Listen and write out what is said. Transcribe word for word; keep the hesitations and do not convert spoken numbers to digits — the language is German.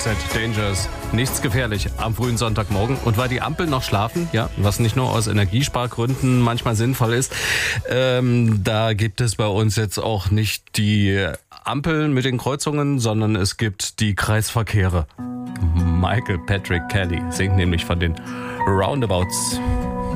Z, Dangerous, nichts gefährlich am frühen Sonntagmorgen. Und weil die Ampeln noch schlafen, ja, was nicht nur aus Energiespargründen manchmal sinnvoll ist, ähm, da gibt es bei uns jetzt auch nicht die Ampeln mit den Kreuzungen, sondern es gibt die Kreisverkehre. Michael Patrick Kelly singt nämlich von den Roundabouts.